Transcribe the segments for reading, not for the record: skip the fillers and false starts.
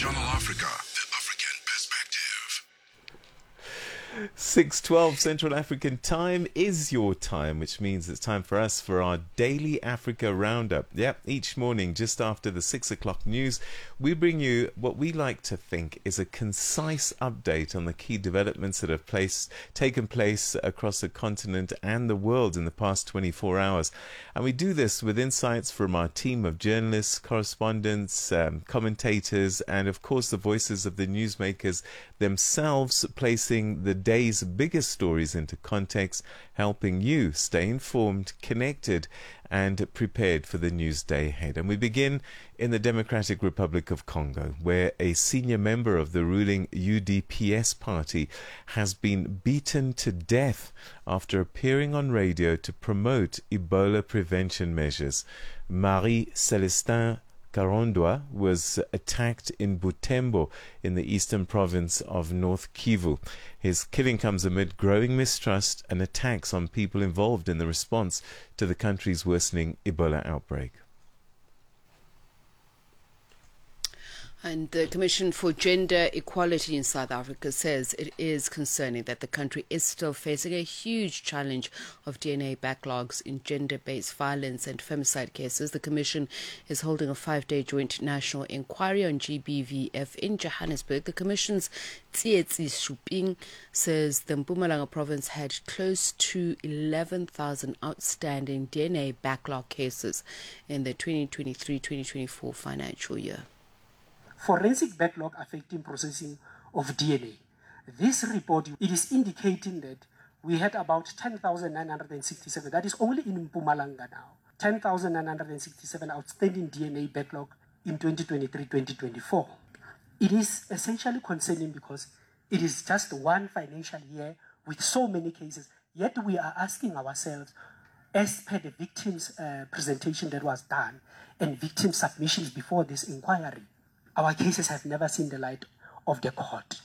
Channel Africa, the African perspective. 6:12 Central African Time is your time, which means it's time for us for our daily Africa roundup. Yep, each morning just after the 6 o'clock news, we bring you what we like to think is a concise update on the key developments that have taken place across the continent and the world in the past 24 hours. And we do this with insights from our team of journalists, correspondents, commentators, and of course the voices of the newsmakers themselves, placing the day's biggest stories into context, helping you stay informed, connected, and prepared for the news day ahead. And we begin in the Democratic Republic of Congo, where a senior member of the ruling UDPS party has been beaten to death after appearing on radio to promote Ebola prevention measures. Marie Celestin Karondwa was attacked in Butembo in the eastern province of North Kivu. His killing comes amid growing mistrust and attacks on people involved in the response to the country's worsening Ebola outbreak. And the Commission for Gender Equality in South Africa says it is concerning that the country is still facing a huge challenge of DNA backlogs in gender-based violence and femicide cases. The Commission is holding a 5-day joint national inquiry on GBVF in Johannesburg. The Commission's Tsietsi Shuping says the Mpumalanga province had close to 11,000 outstanding DNA backlog cases in the 2023-2024 financial year. Forensic backlog affecting processing of DNA. This report, it is indicating that we had about 10,967, that is only in Mpumalanga now, 10,967 outstanding DNA backlog in 2023-2024. It is essentially concerning because it is just one financial year with so many cases, yet we are asking ourselves, as per the victims' presentation that was done and victim submissions before this inquiry, our cases have never seen the light of the court.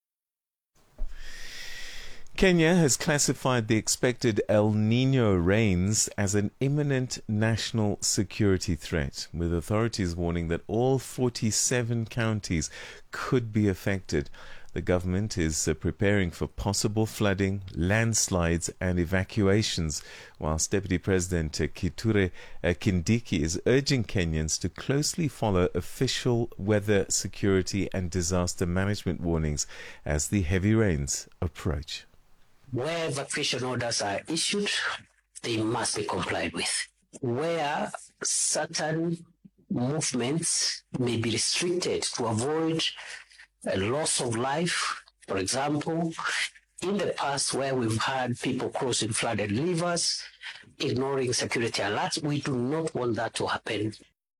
Kenya has classified the expected El Niño rains as an imminent national security threat, with authorities warning that all 47 counties could be affected. The government is preparing for possible flooding, landslides and evacuations, whilst Deputy President Kithure Kindiki is urging Kenyans to closely follow official weather security and disaster management warnings as the heavy rains approach. Where evacuation orders are issued, they must be complied with. Where certain movements may be restricted to avoid a loss of life, for example, in the past where we've had people crossing flooded rivers, ignoring security alerts, we do not want that to happen.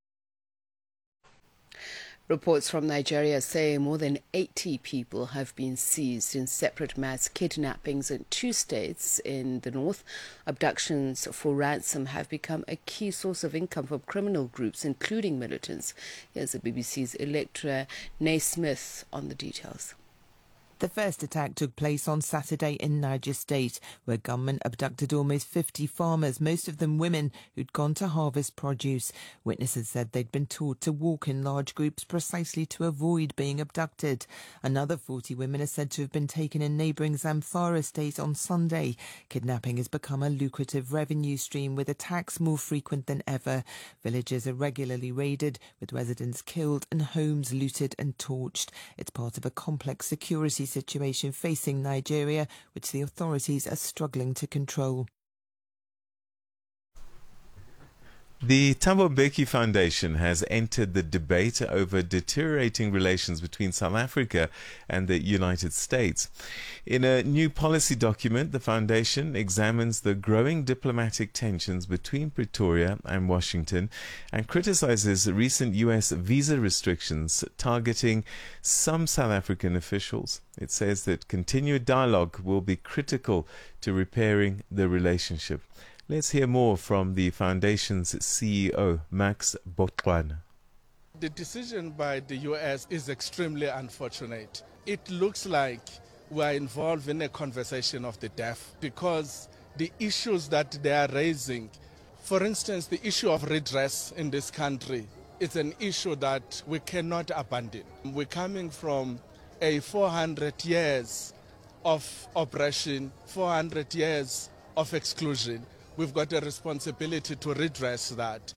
Reports from Nigeria say more than 80 people have been seized in separate mass kidnappings in 2 states in the north. Abductions for ransom have become a key source of income for criminal groups, including militants. Here's the BBC's Electra Naismith on the details. The first attack took place on Saturday in Niger State, where gunmen abducted almost 50 farmers, most of them women, who'd gone to harvest produce. Witnesses said they'd been taught to walk in large groups precisely to avoid being abducted. Another 40 women are said to have been taken in neighbouring Zamfara State on Sunday. Kidnapping has become a lucrative revenue stream, with attacks more frequent than ever. Villages are regularly raided, with residents killed and homes looted and torched. It's part of a complex security situation facing Nigeria, which the authorities are struggling to control. The Thabo Mbeki Foundation has entered the debate over deteriorating relations between South Africa and the United States. In a new policy document, the foundation examines the growing diplomatic tensions between Pretoria and Washington and criticizes recent U.S. visa restrictions targeting some South African officials. It says that continued dialogue will be critical to repairing the relationship. Let's hear more from the Foundation's CEO, Max Botwana. The decision by the U.S. is extremely unfortunate. It looks like we are involved in a conversation of the deaf, because the issues that they are raising, for instance, the issue of redress in this country, it's an issue that we cannot abandon. We're coming from a 400 years of oppression, 400 years of exclusion. We've got a responsibility to redress that.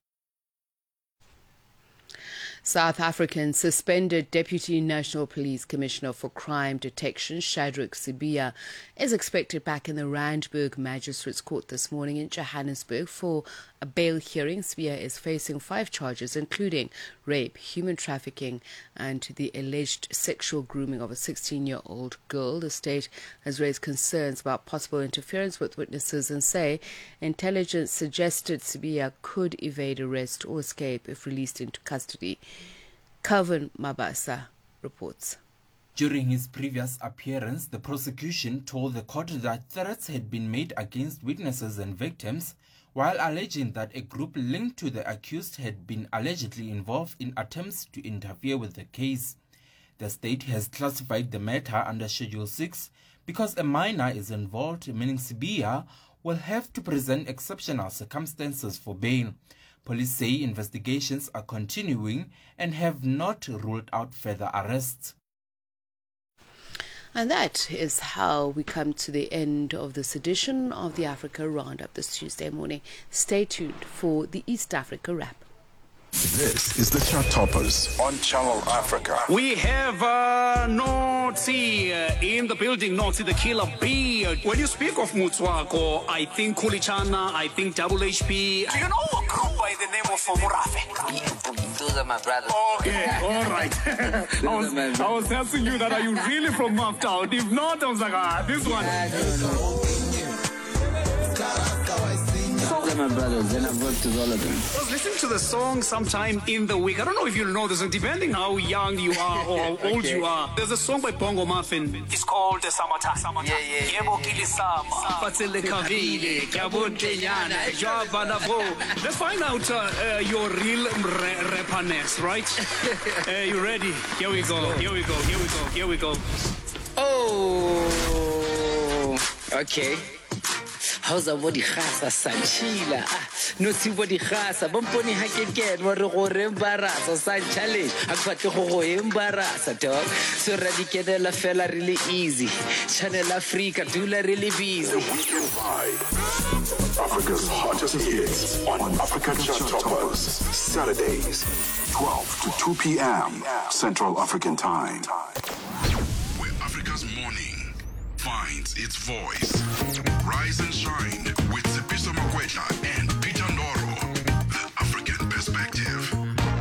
South African suspended Deputy National Police Commissioner for Crime Detection, Shadrack Sibiya, is expected back in the Randburg Magistrates Court this morning in Johannesburg for a bail hearing. Sibiya is facing 5 charges, including rape, human trafficking, and the alleged sexual grooming of a 16-year-old girl. The state has raised concerns about possible interference with witnesses and say intelligence suggested Sibiya could evade arrest or escape if released into custody. Calvin Mabasa reports. During his previous appearance, the prosecution told the court that threats had been made against witnesses and victims, while alleging that a group linked to the accused had been allegedly involved in attempts to interfere with the case. The state has classified the matter under Schedule 6 because a minor is involved, meaning Sibiya will have to present exceptional circumstances for bail. Police say investigations are continuing and have not ruled out further arrests. And that is how we come to the end of this edition of the Africa Roundup this Tuesday morning. Stay tuned for the East Africa Wrap. This is the Chart Toppers on Channel Africa. We have Notsi in the building, Notsi the Killer Bee. When you speak of Mutswako, I think Kulichana, I think Double HP. Do you know a group by the name of Murafe? Those are my brothers. Okay, all right. I was asking you that, are you really from Maftown? If not, I was like, this one. They're my brothers, and I've worked with all of them. I was listening to the song sometime in the week. I don't know if you know this, and depending how young you are or how old you are, there's a song by Bongo Muffin. It's called the Summertime. Yeah. Let's find out your real rapperness, right? You ready? Here we go. Oh, okay. How's a body khasa sanchila? No see body khasa. Bomponi hakeket wa re go re embarasa san challenge. Akwatle go go embarasa dog. So radikedela fela really easy. Channel Africa dula really busy. Weekend Vibe. Africa's hottest hits on Africa Chart Toppers. Saturdays, 12 to 2 p.m. Central African Time. Where Africa's morning finds its voice. Rise and shine with Sipiso Makwetla and Peter Ndoro. The African Perspective.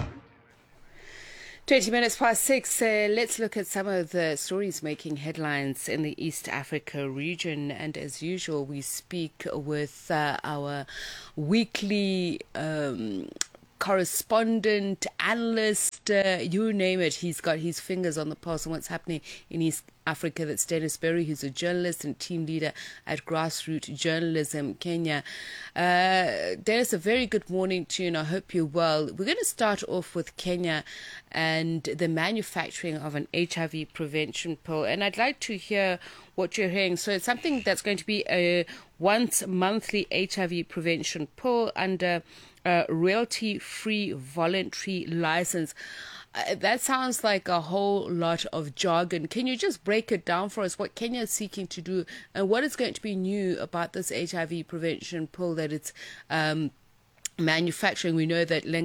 20 minutes past 6. Let's look at some of the stories making headlines in the East Africa region. And as usual, we speak with our weekly correspondent, analyst, you name it. He's got his fingers on the pulse of what's happening in East Africa. That's Dennis Berry, who's a journalist and team leader at Grassroots Journalism Kenya. Dennis, a very good morning to you, and I hope you're well. We're going to start off with Kenya and the manufacturing of an HIV prevention pill, and I'd like to hear what you're hearing. So it's something that's going to be a once monthly HIV prevention pill under a royalty-free voluntary license. That sounds like a whole lot of jargon. Can you just break it down for us, what Kenya is seeking to do and what is going to be new about this HIV prevention pill that it's manufacturing? We know that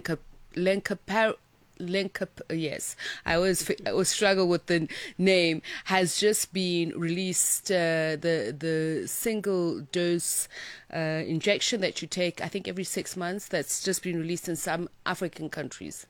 yes, I always struggle with the name, has just been released, the single dose injection that you take, I think every 6 months, that's just been released in some African countries.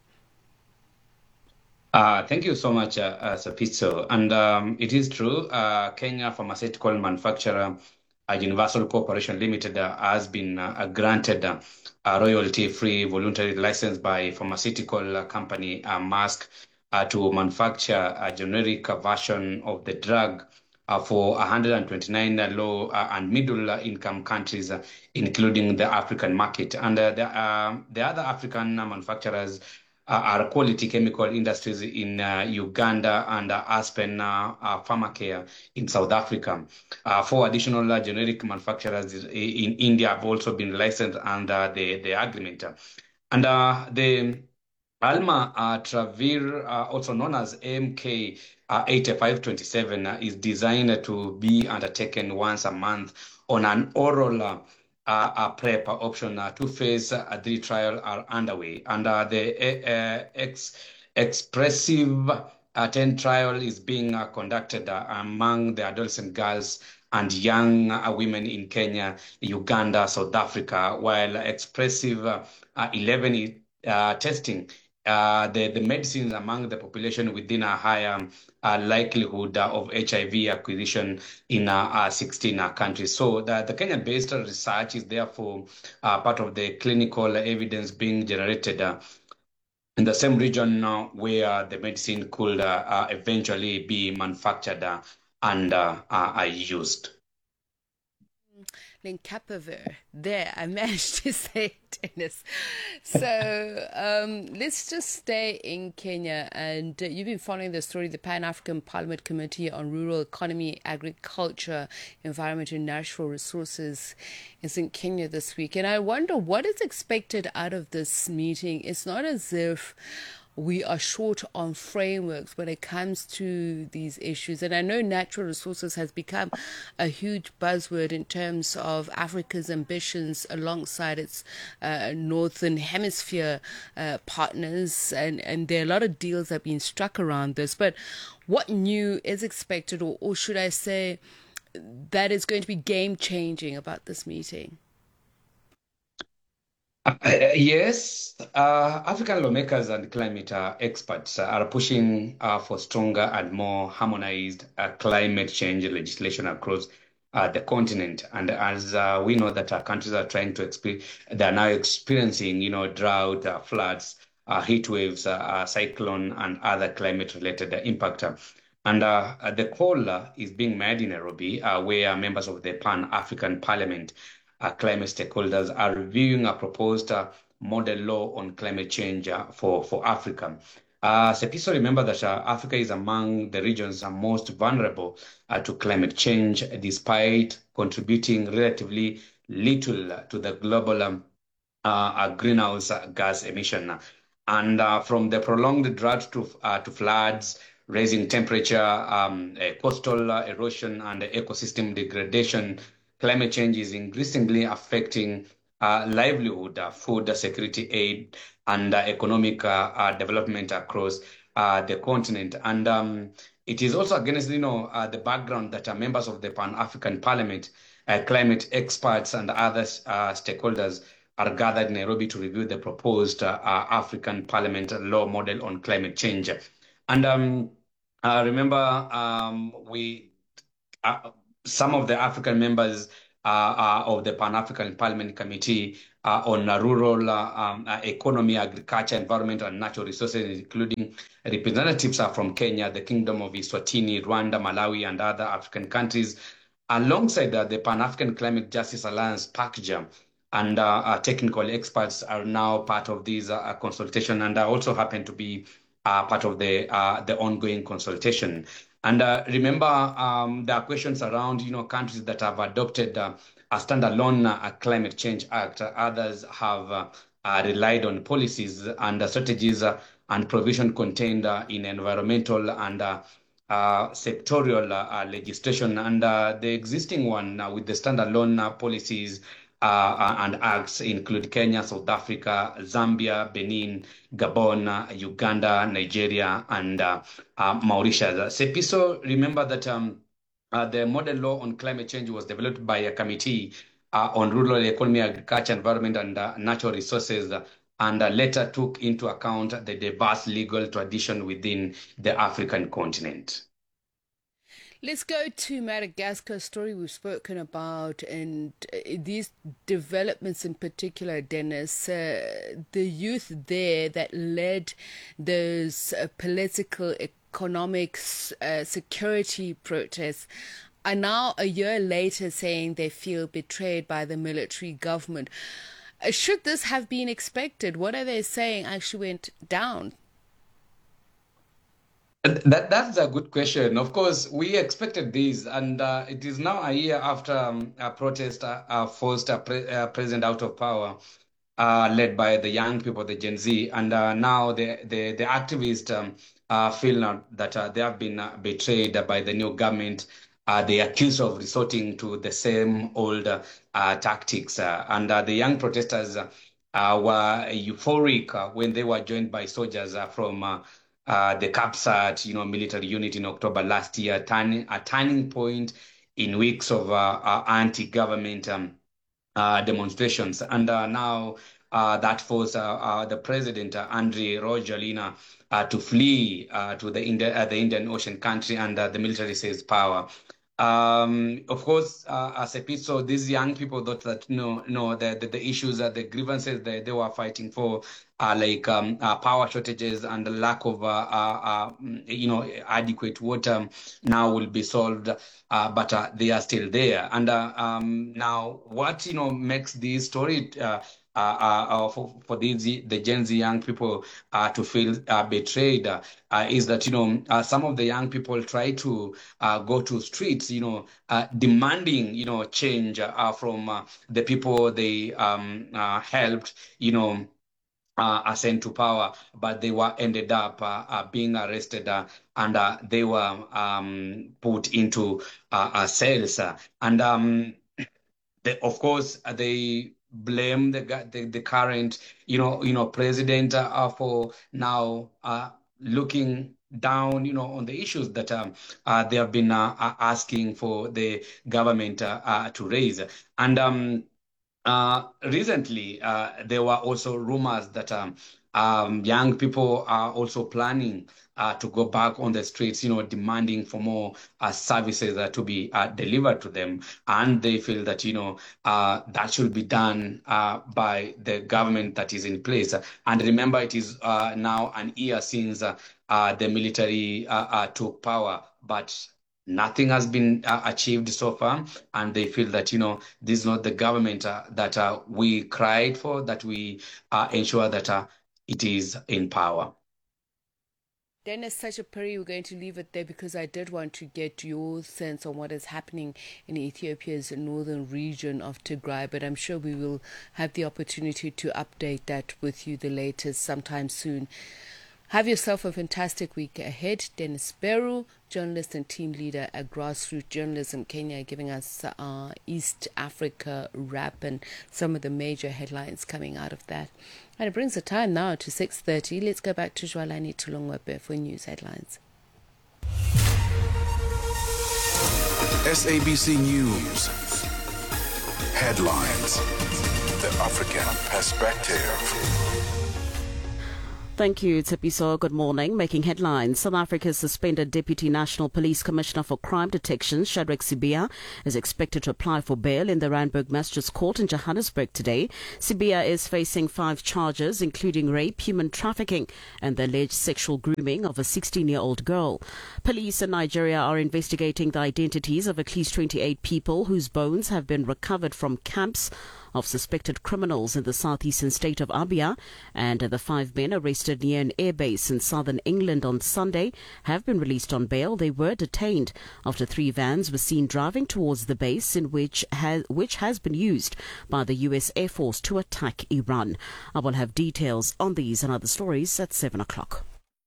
Thank you so much, Sapitso. And it is true, Kenya Pharmaceutical Manufacturer Universal Corporation Limited has been granted a royalty-free voluntary license by pharmaceutical company Merck to manufacture a generic version of the drug for 129 low and middle-income countries, including the African market. And the other African manufacturers are Quality Chemical Industries in Uganda and Aspen Pharmacare in South Africa. 4 additional generic manufacturers in India have also been licensed under the agreement. And Alma Travir, also known as AMK 8527, is designed to be undertaken once a month on an oral PrEP option. Two-phase 3 trial are underway, and the expressive 10 trial is being conducted among the adolescent girls and young women in Kenya, Uganda, South Africa, while expressive 11 is testing the medicines among the population within a higher likelihood of HIV acquisition in 16 countries. So the Kenya-based research is therefore part of the clinical evidence being generated in the same region where the medicine could eventually be manufactured and used. Lencapaver. There, I managed to say it, Dennis. So let's just stay in Kenya. And you've been following the story. The Pan-African Parliament Committee on Rural Economy, Agriculture, Environment and Natural Resources is in Kenya this week. And I wonder what is expected out of this meeting. It's not as if we are short on frameworks when it comes to these issues. And I know natural resources has become a huge buzzword in terms of Africa's ambitions alongside its Northern Hemisphere partners. And there are a lot of deals that have been struck around this. But what new is expected, or should I say, that is going to be game-changing about this meeting? Yes, African lawmakers and climate experts are pushing for stronger and more harmonized climate change legislation across the continent. And as we know that our countries are trying to they're now experiencing, drought, floods, heat waves, cyclone, and other climate-related impact. And the call is being made in Nairobi, where members of the Pan-African Parliament climate stakeholders are reviewing a proposed model law on climate change for Africa. Sepiso, remember that Africa is among the regions most vulnerable to climate change, despite contributing relatively little to the global greenhouse gas emission. And from the prolonged drought to floods, rising temperature, coastal erosion, and ecosystem degradation, climate change is increasingly affecting livelihood, food security, aid, and economic development across the continent. And it is also against, the background that members of the Pan-African Parliament, climate experts, and other stakeholders are gathered in Nairobi to review the proposed African Parliament law model on climate change. And remember, some of the African members of the Pan-African Parliament Committee on Rural Economy, Agriculture, Environment, and Natural Resources, including representatives from Kenya, the Kingdom of Eswatini, Rwanda, Malawi, and other African countries, alongside the Pan-African Climate Justice Alliance, PACJA, and technical experts are now part of these consultation, and also happen to be part of the ongoing consultation. And remember, there are questions around, countries that have adopted a standalone climate change act. Others have relied on policies and strategies and provision contained in environmental and sectorial legislation. And the existing one with the standalone policies and acts include Kenya, South Africa, Zambia, Benin, Gabon, Uganda, Nigeria, and Mauritius. Sepiso, remember that the model law on climate change was developed by a committee on rural economy, agriculture, environment, and natural resources, and later took into account the diverse legal tradition within the African continent. Let's go to Madagascar, a story we've spoken about, and these developments in particular, Dennis, the youth there that led those political, economic, security protests are now a year later saying they feel betrayed by the military government. Should this have been expected? What are they saying actually went down? That's a good question. Of course, we expected this, and it is now a year after a protest forced a president out of power. led by the young people, the Gen Z. And now the activists feel now that they have been betrayed by the new government. They are accused of resorting to the same old tactics. And the young protesters were euphoric when they were joined by soldiers from the CAPSAT, military unit in October last year, a turning point in weeks of anti-government demonstrations. And now that forced the president, Andry Rajoelina, to flee to the Indian Ocean country under the military seized power. Of course, as a piece, so these young people thought that the issues, the grievances that they were fighting for, like power shortages and the lack of adequate water, now will be solved, but they are still there. And now, what makes this story for the Gen Z young people to feel betrayed is that some of the young people try to go to streets, demanding change from the people they helped, ascend to power, but they were ended up being arrested and they were put into cells. And of course, they blame the current president for now looking down on the issues that they have been asking for the government to raise. And recently there were also rumors that young people are also planning to go back on the streets, demanding for more services to be delivered to them. And they feel that, that should be done by the government that is in place. And remember, it is now an year since the military took power, but nothing has been achieved so far. And they feel that, this is not the government that we cried for, that we ensure that it is in power. Dennis Sachapuri, we're going to leave it there because I did want to get your sense on what is happening in Ethiopia's northern region of Tigray, but I'm sure we will have the opportunity to update that with you the latest sometime soon. Have yourself a fantastic week ahead. Dennis Beru, journalist and team leader at Grassroots Journalism Kenya, giving us East Africa wrap and some of the major headlines coming out of that. And it brings the time now to 6:30. Let's go back to Jwalani Tulongwepe for news headlines. SABC News. Headlines. The African Perspective. Thank you, Tsepiso. Good morning. Making headlines. South Africa's suspended Deputy National Police Commissioner for Crime Detection, Shadrack Sibiya, is expected to apply for bail in the Randburg Magistrates Court in Johannesburg today. Sibiya is facing 5 charges, including rape, human trafficking, and the alleged sexual grooming of a 16-year-old girl. Police in Nigeria are investigating the identities of at least 28 people whose bones have been recovered from camps of suspected criminals in the southeastern state of Abia, and the 5 men arrested near an airbase in southern England on Sunday have been released on bail. They were detained after 3 vans were seen driving towards the base, in which has been used by the US Air Force to attack Iran. I will have details on these and other stories at 7 o'clock.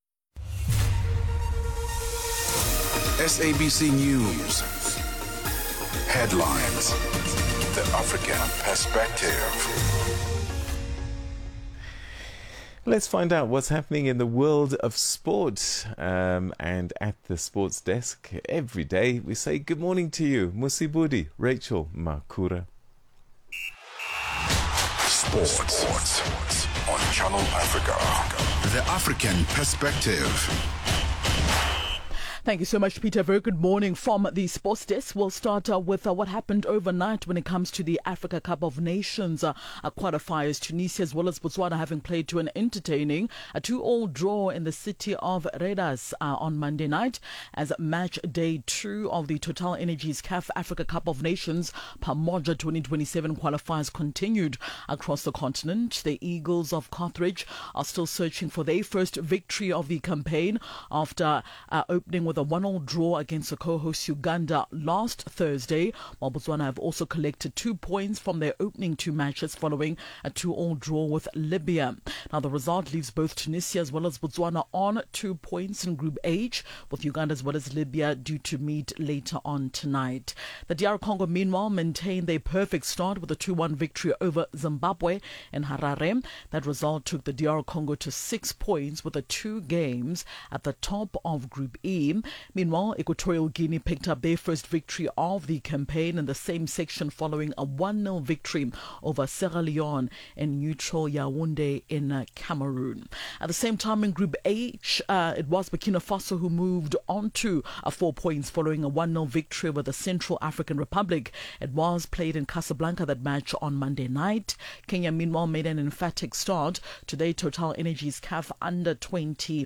SABC News. Headlines. The African Perspective. Let's find out what's happening in the world of sport. And at the sports desk, every day we say good morning to you, Musibudi, Rachel Makura. Sports on Channel Africa. The African Perspective. Thank you so much, Peter. Very good morning from the sports desk. We'll start with what happened overnight when it comes to the Africa Cup of Nations qualifiers. Tunisia as well as Botswana having played to an entertaining 2-2 draw in the city of Radas on Monday night as match day 2 of the Total Energies CAF Africa Cup of Nations Pamoja 2027 qualifiers continued across the continent. The Eagles of Carthage are still searching for their first victory of the campaign after opening with with a 1-1 draw against the co-host Uganda last Thursday, while Botswana have also collected 2 points from their opening 2 matches following a 2-2 draw with Libya. Now, the result leaves both Tunisia as well as Botswana on 2 points in Group H, with Uganda as well as Libya due to meet later on tonight. The DR Congo, meanwhile, maintained their perfect start with a 2-1 victory over Zimbabwe in Harare. That result took the DR Congo to 6 points with the 2 games at the top of Group E. Meanwhile, Equatorial Guinea picked up their first victory of the campaign in the same section following a 1-0 victory over Sierra Leone in neutral Yaoundé in Cameroon. At the same time, in Group H, it was Burkina Faso who moved on to 4 points following a 1-0 victory over the Central African Republic. It was played in Casablanca, that match, on Monday night. Kenya, meanwhile, made an emphatic start. Today, Total Energies CAF Under-20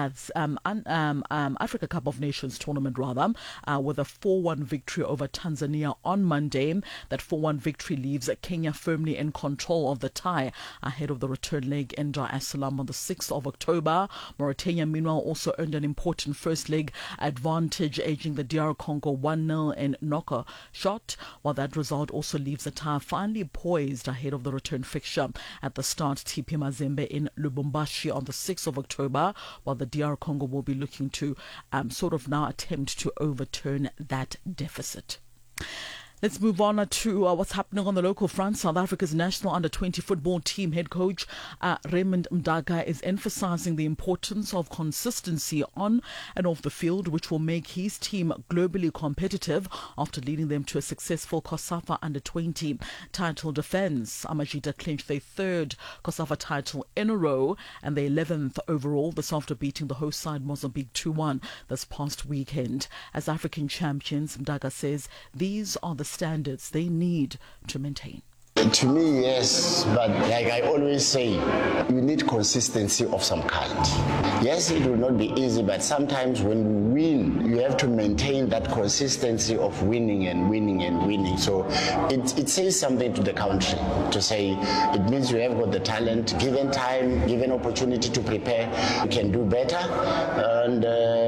Africa Cup of Nations tournament, with a 4-1 victory over Tanzania on Monday. That 4-1 victory leaves Kenya firmly in control of the tie ahead of the return leg in Dar es Salaam on the 6th of October. Mauritania, meanwhile, also earned an important first leg advantage, edging the DR Congo 1-0 in knocker shot, while that result also leaves the tie finally poised ahead of the return fixture at the start TP Mazembe in Lubumbashi on the 6th of October, while the DR Congo will be looking to sort of now attempt to overturn that deficit. Let's move on to what's happening on the local front. South Africa's national under-20 football team head coach Raymond Mdaka is emphasizing the importance of consistency on and off the field, which will make his team globally competitive after leading them to a successful COSAFA under-20 title defense. Amajita clinched their 3rd COSAFA title in a row and their 11th overall, this after beating the host side Mozambique 2-1 this past weekend. As African champions, Mdaka says these are the standards they need to maintain. To me, yes, but like I always say, you need consistency of some kind. Yes, it will not be easy, but sometimes when we win, you have to maintain that consistency of winning and winning and winning. So it says something to the country to say it means you have got the talent, given time, given opportunity to prepare, you can do better. And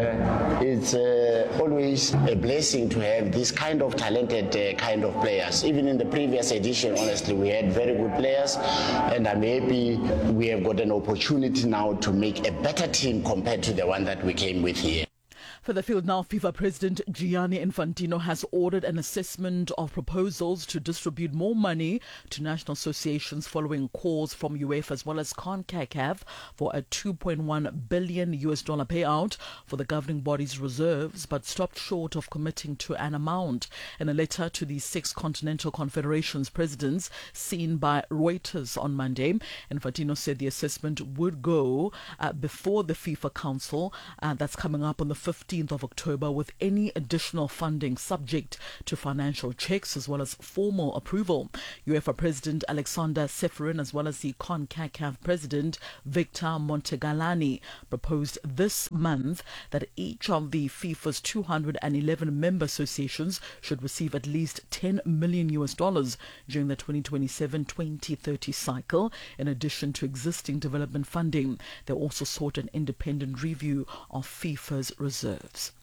it's always a blessing to have this kind of talented kind of players. Even in the previous edition, honestly, we had very good players, and I'm happy we have got an opportunity now to make a better team compared to the one that we came with here. For the field now, FIFA President Gianni Infantino has ordered an assessment of proposals to distribute more money to national associations following calls from UEFA as well as CONCACAF for a $2.1 billion payout for the governing body's reserves, but stopped short of committing to an amount. In a letter to the 6 Continental Confederations presidents seen by Reuters on Monday, Infantino said the assessment would go before the FIFA Council that's coming up on the 15th of October, with any additional funding subject to financial checks as well as formal approval. UEFA President Alexander Seferin as well as the CONCACAF President Victor Montegalani proposed this month that each of the FIFA's 211 member associations should receive at least $10 million during the 2027-2030 cycle, in addition to existing development funding. They also sought an independent review of FIFA's reserves.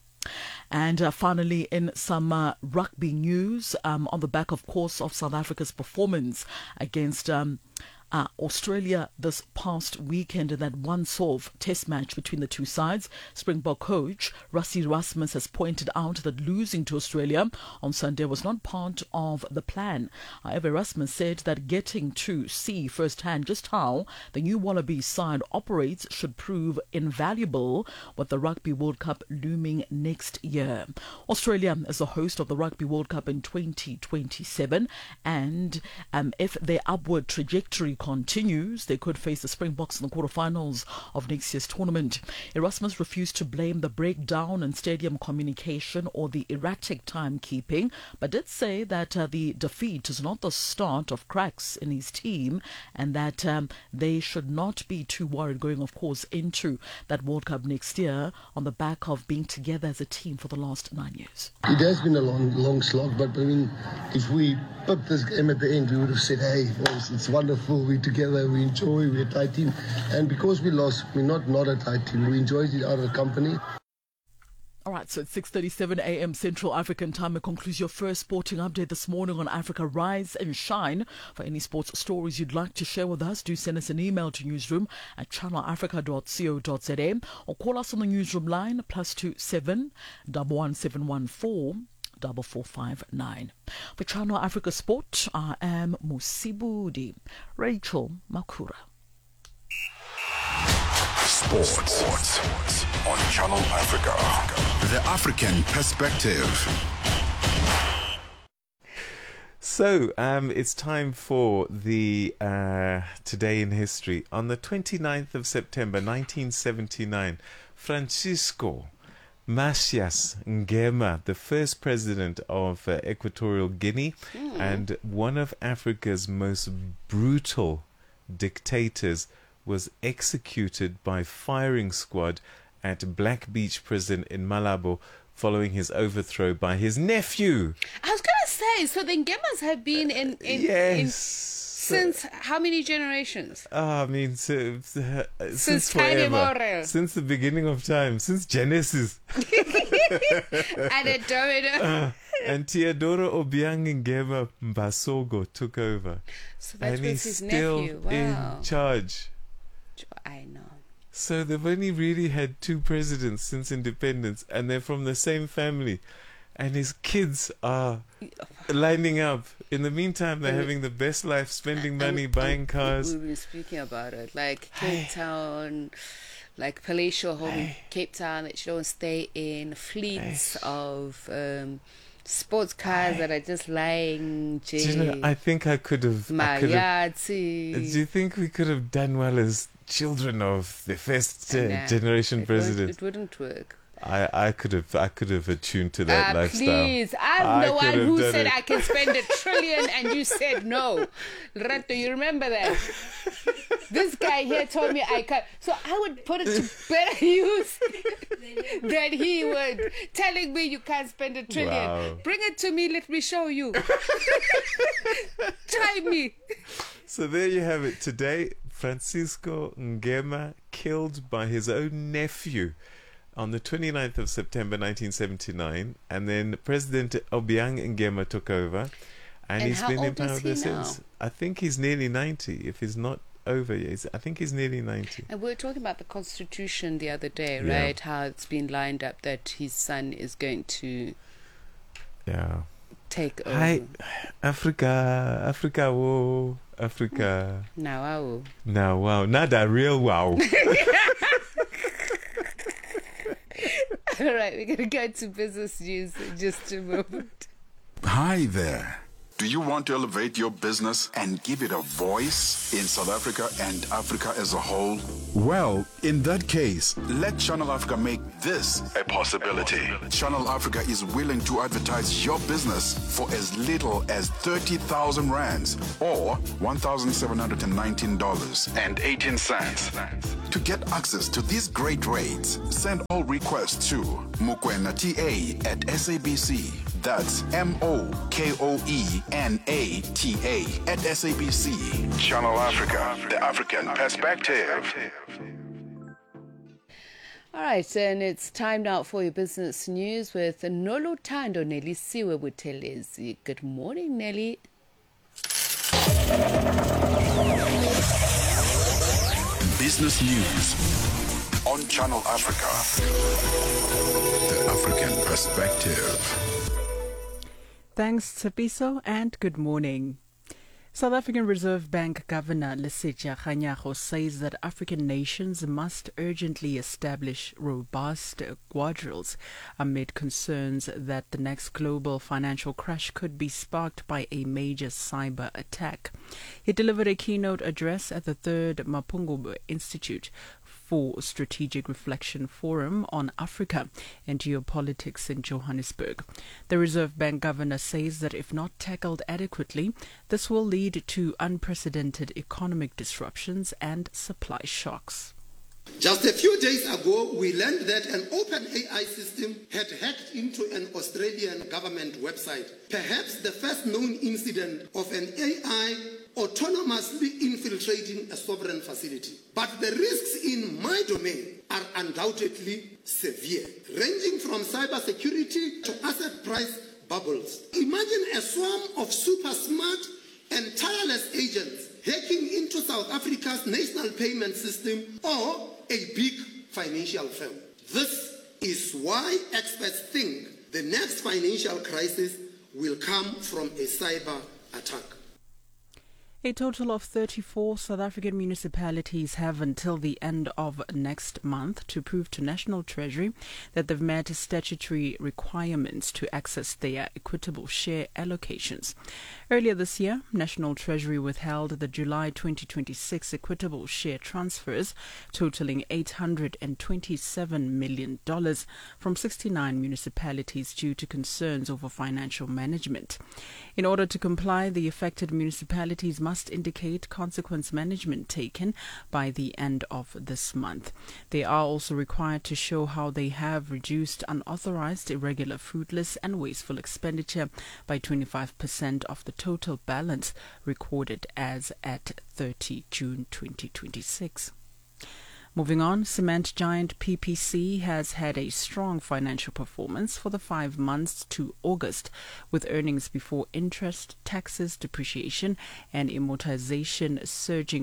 And finally, in some rugby news, on the back, of course, of South Africa's performance against Australia this past weekend in that once-off test match between the two sides, Springbok coach Rassie Erasmus has pointed out that losing to Australia on Sunday was not part of the plan. However, Erasmus said that getting to see firsthand just how the new Wallabies side operates should prove invaluable with the Rugby World Cup looming next year. Australia is the host of the Rugby World Cup in 2027, and if their upward trajectory continues, they could face the Springboks in the quarterfinals of next year's tournament. Erasmus refused to blame the breakdown in stadium communication or the erratic timekeeping, but did say that the defeat is not the start of cracks in his team, and that they should not be too worried going, of course, into that World Cup next year on the back of being together as a team for the last 9 years. It has been a long slog, but I mean, if we put this game at the end, we would have said, hey, boys, it's wonderful, we're together, we enjoy, we're a tight team. And because we lost, we're not a tight team. We enjoyed each other's company. All right, so it's 6:37 a.m. Central African Time. It concludes your first sporting update this morning on Africa Rise and Shine. For any sports stories you'd like to share with us, do send us an email to newsroom@channelafrica.co.za or call us on the newsroom line +27 11714 4459. For Channel Africa Sport, I am Musibudi. Rachel Makura. Sports on Channel Africa. The African Perspective. So, it's time for the Today in History. On the 29th of September 1979, Francisco Macias Nguema, the first president of Equatorial Guinea and one of Africa's most brutal dictators, was executed by firing squad at Black Beach Prison in Malabo following his overthrow by his nephew. I was going to say, so the Nguemas have been in since how many generations? I mean, since Tiny forever. Morel. Since the beginning of time. Since Genesis. And Teodoro Obiang Nguema Mbasogo took over. So that and was he's his still nephew. Wow. in charge. I know. So they've only really had two presidents since independence, and they're from the same family. And his kids are lining up. In the meantime, they're having the best life, spending money, buying cars. We've been speaking about it. Like Cape Town, like palatial home in Cape Town that you don't stay in, fleets of sports cars that are just lying. Do you know, I think I could have... Do you think we could have done well as children of the first generation president? It wouldn't work. I could have attuned to that lifestyle. Please, I'm the one who said I can spend $1 trillion and you said no. Rato, you remember that? This guy here told me I can't. So I would put it to better use than he would. Telling me you can't spend $1 trillion. Wow. Bring it to me, let me show you. Try me. So there you have it. Today, Francisco Nguema killed by his own nephew on the 29th of September 1979, and then President Obiang Nguema took over, and he's been in power ever since. I think he's nearly 90, if he's not over yet. I think he's nearly 90. And we were talking about the Constitution the other day, right? How it's been lined up that his son is going to take over. Hi, Africa, whoa, Africa. Now, wow, not a real wow. All right, we're going to go to business news in just a moment. Hi there. Do you want to elevate your business and give it a voice in South Africa and Africa as a whole? Well, in that case, let Channel Africa make this a possibility. Channel Africa is willing to advertise your business for as little as 30,000 rands or $1,719.18. To get access to these great rates, send all requests to mokoenata@SABC. That's MOKOENATA@SABC. Channel Africa, the African Perspective. All right, and it's time now for your business news with Noluthando Nelisiwe Buthelezi. Good morning, Nelly. Business news on Channel Africa, the African Perspective. Thanks, Tsepiso, and good morning. South African Reserve Bank Governor Lesetja Kganyago says that African nations must urgently establish robust guardrails amid concerns that the next global financial crash could be sparked by a major cyber attack. He delivered a keynote address at the 3rd Mapungubwe Institute for Strategic Reflection Forum on Africa and Geopolitics in Johannesburg. The Reserve Bank governor says that if not tackled adequately, this will lead to unprecedented economic disruptions and supply shocks. Just a few days ago, we learned that an open AI system had hacked into an Australian government website. Perhaps the first known incident of an AI autonomously infiltrating a sovereign facility. But the risks in my domain are undoubtedly severe, ranging from cybersecurity to asset price bubbles. Imagine a swarm of super smart and tireless agents hacking into South Africa's national payment system or a big financial firm. This is why experts think the next financial crisis will come from a cyber attack. A total of 34 South African municipalities have until the end of next month to prove to National Treasury that they've met statutory requirements to access their equitable share allocations. Earlier this year, National Treasury withheld the July 2026 equitable share transfers totaling $827 million from 69 municipalities due to concerns over financial management. In order to comply, the affected municipalities must indicate consequence management taken by the end of this month. They are also required to show how they have reduced unauthorized, irregular, fruitless and wasteful expenditure by 25% of the total balance recorded as at 30 June 2026. Moving on, cement giant PPC has had a strong financial performance for the 5 months to August, with earnings before interest, taxes, depreciation and amortization surging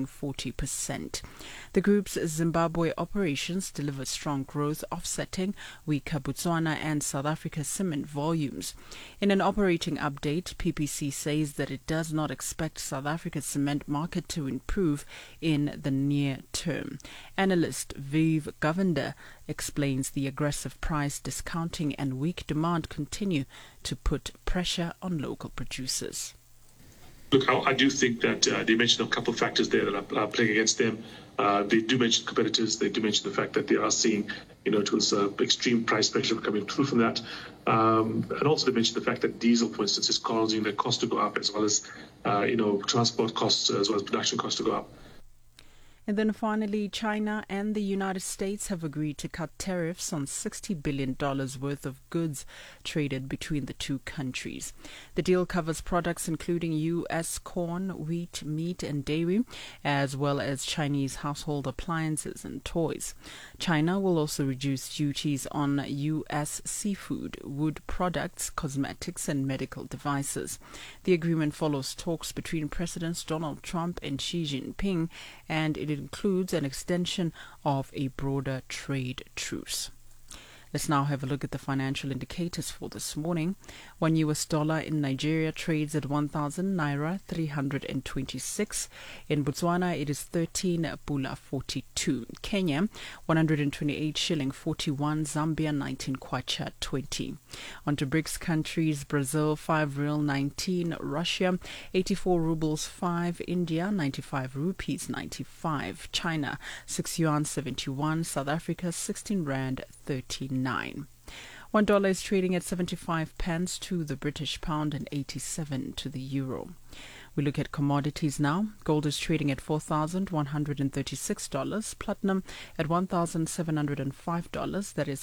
40%. The group's Zimbabwe operations delivered strong growth, offsetting weaker Botswana and South Africa cement volumes. In an operating update, PPC says that it does not expect South Africa's cement market to improve in the near term. Analyst Viv Govender explains the aggressive price discounting and weak demand continue to put pressure on local producers. Look, I do think that they mentioned a couple of factors there that are playing against them. They do mention competitors. They do mention the fact that they are seeing, towards extreme price pressure coming through from that. And also they mentioned the fact that diesel, for instance, is causing the cost to go up, as well as, transport costs, as well as production costs to go up. And then finally, China and the United States have agreed to cut tariffs on $60 billion worth of goods traded between the two countries. The deal covers products including U.S. corn, wheat, meat and dairy, as well as Chinese household appliances and toys. China will also reduce duties on U.S. seafood, wood products, cosmetics and medical devices. The agreement follows talks between Presidents Donald Trump and Xi Jinping, and it includes an extension of a broader trade truce. Let's now have a look at the financial indicators for this morning. $1 in Nigeria trades at 1,000 naira 326. In Botswana, it is 13 pula 42. Kenya, 128 shilling 41. Zambia, 19 kwacha 20. On to BRICS countries: Brazil, 5 real 19. Russia, 84 rubles 5. India, 95 rupees 95. China, 6 yuan 71. South Africa, 16 rand 39. $1 is trading at 75 pence to the British pound and 87 to the euro. We look at commodities now. Gold is trading at $4,136. Platinum at $1,705. That is